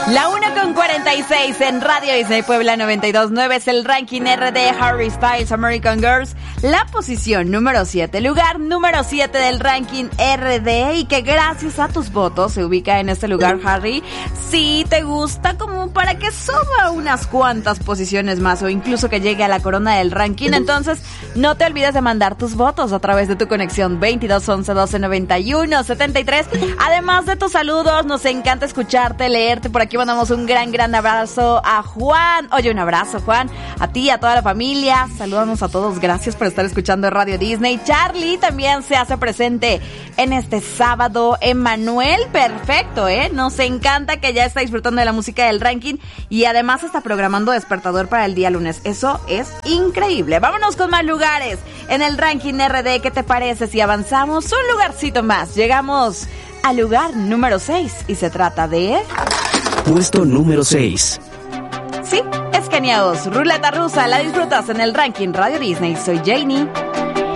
La 1:46 en Radio Disney Puebla 92.9 es el ranking RD Harry Styles American Girls. La posición número 7, lugar número 7 del ranking RD, y que gracias a tus votos se ubica en este lugar, Harry. Si te gusta, como para que suba unas cuantas posiciones más o incluso que llegue a la corona del ranking, entonces no te olvides de mandar tus votos a través de tu conexión 22 11 12 91 73. Además de tus saludos, nos encanta escucharte, leerte. Por aquí mandamos un gran abrazo a Juan. Oye, un abrazo, Juan, a ti, a toda la familia. Saludamos a todos, gracias por estar escuchando Radio Disney. Charlie también se hace presente en este sábado. Emanuel, perfecto, nos encanta que ya está disfrutando de la música del ranking y además está programando despertador para el día lunes. Eso es increíble. Vámonos con más lugares en el ranking RD. ¿Qué te parece si avanzamos un lugarcito más? Llegamos al lugar número 6 y se trata de... Puesto número 6. Sí, es Kenia Oz. Ruleta rusa, la disfrutas en el ranking Radio Disney. Soy Janie.